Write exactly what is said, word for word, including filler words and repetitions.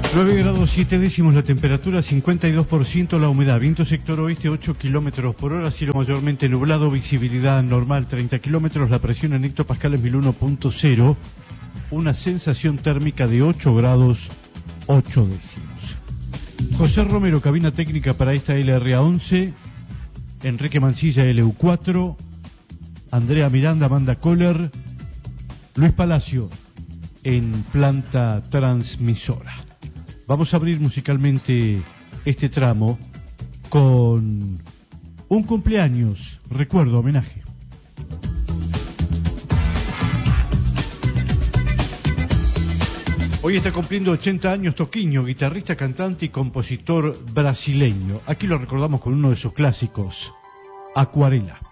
nueve grados siete décimos la temperatura, cincuenta y dos por ciento la humedad, viento sector oeste ocho kilómetros por hora, cielo mayormente nublado, visibilidad normal treinta kilómetros, la presión en hectopascales mil uno punto cero, una sensación térmica de ocho grados ocho décimos. José Romero, cabina técnica para esta L R A once, Enrique Mancilla L U cuatro, Andrea Miranda, Amanda Kohler, Luis Palacio en planta transmisora. Vamos a abrir musicalmente este tramo con un cumpleaños, recuerdo, homenaje. Hoy está cumpliendo ochenta años Toquinho, guitarrista, cantante y compositor brasileño. Aquí lo recordamos con uno de sus clásicos, Acuarela.